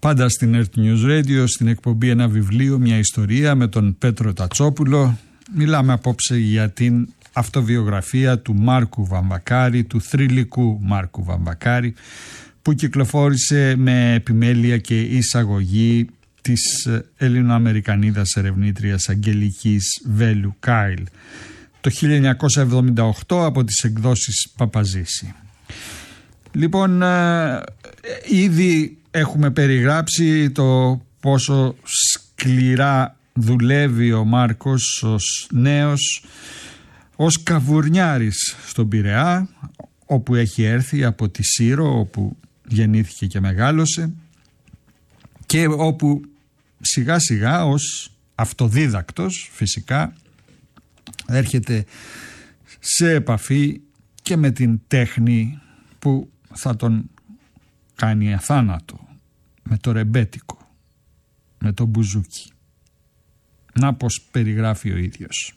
Πάντα στην Earth News Radio, στην εκπομπή Ένα Βιβλίο, μια ιστορία με τον Πέτρο Τατσόπουλο. Μιλάμε απόψε για την αυτοβιογραφία του Μάρκου Βαμβακάρη, του θρυλικού Μάρκου Βαμβακάρη, που κυκλοφόρησε με επιμέλεια και εισαγωγή της Ελληνοαμερικανίδας ερευνήτριας Αγγελικής Βέλου Κάιλ το 1978 από τις εκδόσεις Παπαζήση. Λοιπόν, ήδη έχουμε περιγράψει το πόσο σκληρά δουλεύει ο Μάρκος ως νέος, ως καβουρνιάρης στον Πειραιά, όπου έχει έρθει από τη Σύρο, όπου γεννήθηκε και μεγάλωσε, και όπου σιγά σιγά ως αυτοδίδακτος φυσικά έρχεται σε επαφή και με την τέχνη που θα τον κάνει αθάνατο, με το ρεμπέτικο, με το μπουζούκι. Να πως περιγράφει ο ίδιος.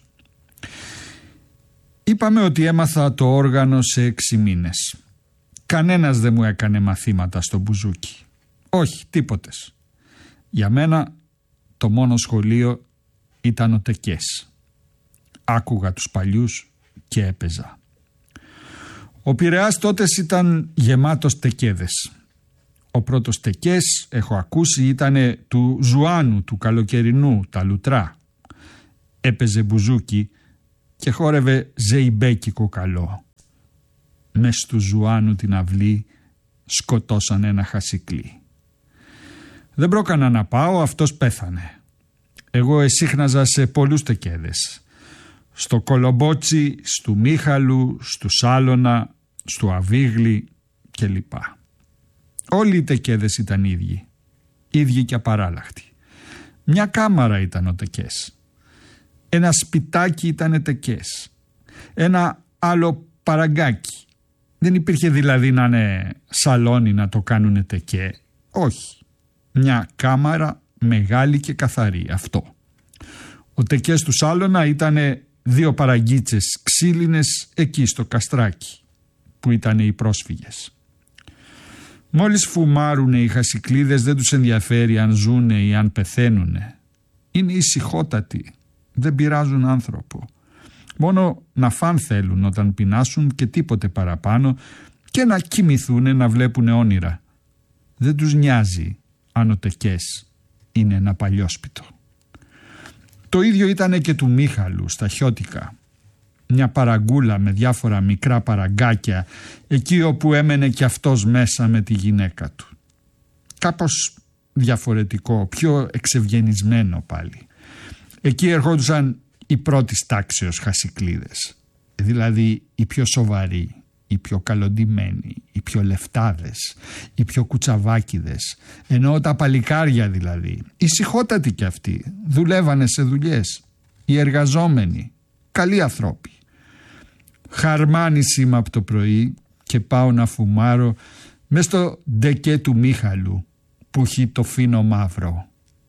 Είπαμε ότι έμαθα το όργανο σε 6 μήνες. Κανένας δεν μου έκανε μαθήματα στο μπουζούκι. Όχι, τίποτες. Για μένα το μόνο σχολείο ήταν ο τεκές. Άκουγα τους παλιούς και έπαιζα. Ο Πειραιάς τότες ήταν γεμάτος τεκέδες. Ο πρώτος τεκές, έχω ακούσει, ήταν του Ζουάνου, του καλοκαιρινού, τα Λουτρά. Έπαιζε μπουζούκι και χόρευε ζεϊμπέκικο καλό. Μες του Ζουάνου την αυλή σκοτώσαν ένα χασικλί. Δεν πρόκανα να πάω, αυτός πέθανε. Εγώ εσύχναζα σε πολλούς τεκέδες. Στο Κολομπότσι, στου Μίχαλου, στου Σάλωνα, στου Αβίγλη κλπ. Όλοι οι τεκέδες ήταν ίδιοι και απαράλλαχτοι. Μια κάμαρα ήταν ο τεκές. Ένα σπιτάκι ήταν τεκές. Ένα άλλο παραγκάκι. Δεν υπήρχε δηλαδή να είναι σαλόνι να το κάνουνε τεκέ. Όχι. Μια κάμαρα μεγάλη και καθαρή, αυτό. Ο τεκές του Σάλωνα ήταν 2 παραγκίτσες ξύλινες εκεί στο καστράκι που ήταν οι πρόσφυγες. Μόλις φουμάρουνε οι χασικλίδες δεν τους ενδιαφέρει αν ζουνε ή αν πεθαίνουνε. Είναι ησυχότατοι, δεν πειράζουν άνθρωπο. Μόνο να φαν θέλουν όταν πεινάσουν και τίποτε παραπάνω, και να κοιμηθούνε, να βλέπουνε όνειρα. Δεν τους νοιάζει αν ο τεκές είναι ένα παλιόσπιτο. Το ίδιο ήταν και του Μίχαλου στα Χιώτικα. Μια παραγκούλα με διάφορα μικρά παραγκάκια, εκεί όπου έμενε και αυτός μέσα με τη γυναίκα του. Κάπως διαφορετικό, πιο εξευγενισμένο πάλι. Εκεί ερχόντουσαν οι πρώτης τάξεως χασικλίδες, δηλαδή οι πιο σοβαροί, οι πιο καλοντημένοι, οι πιο λεφτάδες, οι πιο κουτσαβάκιδες, ενώ τα παλικάρια δηλαδή, ησυχότατοι κι αυτοί, δουλεύανε σε δουλειές, οι εργαζόμενοι, καλοί ανθρώποι. Χαρμάνης είμαι από το πρωί και πάω να φουμάρω μες στο ντεκέ του Μίχαλου που έχει το φίνο μαύρο.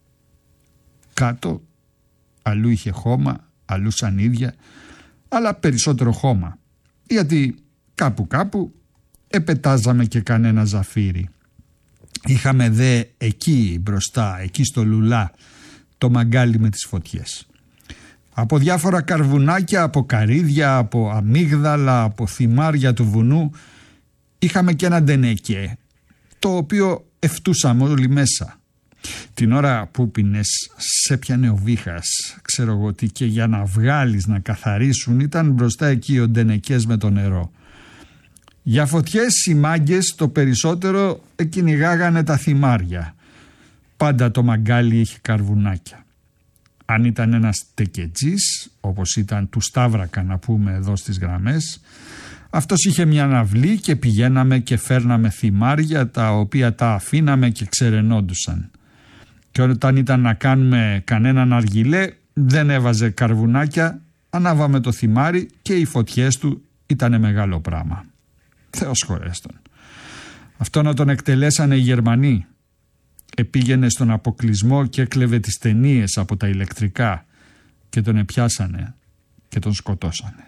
Κάτω αλλού είχε χώμα, αλλού σανίδια, αλλά περισσότερο χώμα, γιατί κάπου επετάζαμε και κανένα ζαφύρι. Είχαμε δε εκεί μπροστά, εκεί στο λουλά, το μαγκάλι με τις φωτιές. Από διάφορα καρβουνάκια, από καρύδια, από αμύγδαλα, από θυμάρια του βουνού, είχαμε και ένα ντενεκέ, το οποίο εφτούσαμε όλοι μέσα. Την ώρα που πίνες σε πιανε ο βήχας, ξέρω εγώ τι, και για να βγάλεις, να καθαρίσουν, ήταν μπροστά εκεί ο ντενεκές με το νερό. Για φωτιές οι μάγκες το περισσότερο κυνηγάγανε τα θυμάρια. Πάντα το μαγκάλι είχε καρβουνάκια. Αν ήταν ένας τεκετζής, όπως ήταν του Σταύρακα να πούμε εδώ στις γραμμές, αυτός είχε μια αυλή και πηγαίναμε και φέρναμε θυμάρια, τα οποία τα αφήναμε και ξερενόντουσαν. Και όταν ήταν να κάνουμε κανέναν αργυλέ, δεν έβαζε καρβουνάκια, ανάβαμε το θυμάρι και οι φωτιές του ήταν μεγάλο πράγμα. Θεός χωρέστον. Αυτό να τον εκτελέσανε οι Γερμανοί. Επήγαινε στον αποκλεισμό και έκλεβε τις ταινίες από τα ηλεκτρικά και τον επιάσανε και τον σκοτώσανε.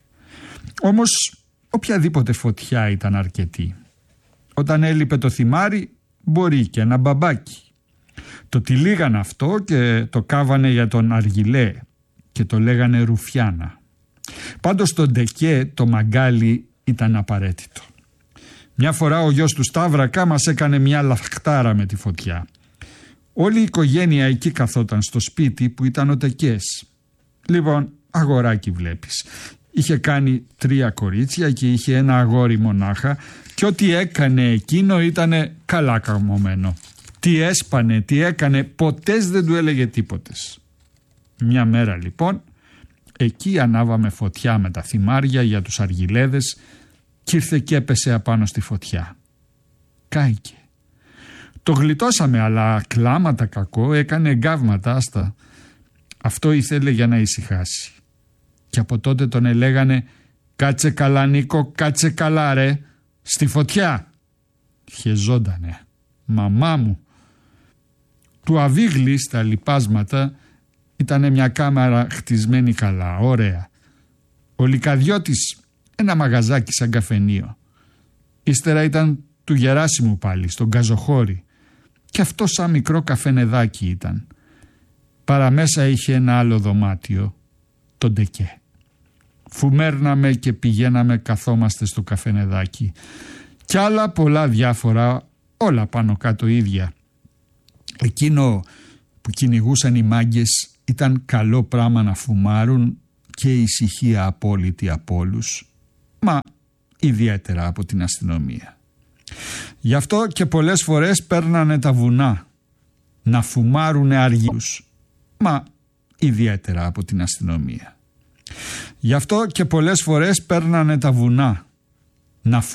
Όμως οποιαδήποτε φωτιά ήταν αρκετή. Όταν έλειπε το θυμάρι, μπορεί και ένα μπαμπάκι. Το τυλίγαν αυτό και το κάβανε για τον Αργιλέ και το λέγανε Ρουφιάνα. Πάντως στο Ντεκέ το μαγκάλι ήταν απαραίτητο. Μια φορά ο γιος του Σταύρακα μας έκανε μια λαχτάρα με τη φωτιά. Όλη η οικογένεια εκεί καθόταν στο σπίτι που ήταν ο Τεκές. Λοιπόν, αγοράκι βλέπεις. Είχε κάνει 3 κορίτσια και είχε ένα αγόρι μονάχα και ό,τι έκανε εκείνο ήτανε καλά καμωμένο. Τι έσπανε, τι έκανε, ποτέ δεν του έλεγε τίποτες. Μια μέρα λοιπόν, εκεί ανάβαμε φωτιά με τα θυμάρια για τους αργιλέδες κι ήρθε και έπεσε απάνω στη φωτιά. Κάηκε. Το γλιτώσαμε, αλλά κλάματα κακό, έκανε εγκάβματα άστα. Αυτό ήθελε για να ησυχάσει. Και από τότε τον ελέγανε «Κάτσε καλά Νίκο, κάτσε καλά ρε, στη φωτιά». Χεζόντανε. Μαμά μου. Του Αβίγλη στα λιπάσματα ήταν μια κάμαρα χτισμένη καλά, ωραία. Ο Λυκαδιώτης ένα μαγαζάκι σαν καφενείο. Ύστερα ήταν του Γεράσιμου πάλι, στον Καζοχώρη. Και αυτό σαν μικρό καφενεδάκι ήταν. Παραμέσα είχε ένα άλλο δωμάτιο, το Ντεκέ. Φουμέρναμε και πηγαίναμε, καθόμαστε στο καφενεδάκι. Κι άλλα πολλά διάφορα, όλα πάνω κάτω ίδια. Εκείνο που κυνηγούσαν οι μάγκες ήταν καλό πράμα να φουμάρουν και ησυχία απόλυτη από όλους, μα ιδιαίτερα από την αστυνομία. Γι' αυτό και πολλές φορές παίρνανε τα βουνά να φουμάρουνε αργίους, μα ιδιαίτερα από την αστυνομία. Γι' αυτό και πολλές φορές παίρνανε τα βουνά να